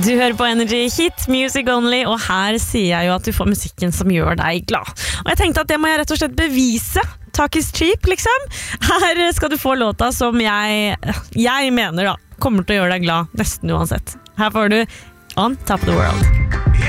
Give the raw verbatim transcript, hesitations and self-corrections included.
Du hører på Energy Hit Music Only, og her sier jeg jo at du får musikken som gjør deg glad. Og jeg tenkte at det må jeg rett og slett bevise. Talk is cheap, liksom. Her skal du få låta som jeg, jeg mener da, kommer til å gjøre deg glad nesten uansett. Her får du On Top of the World.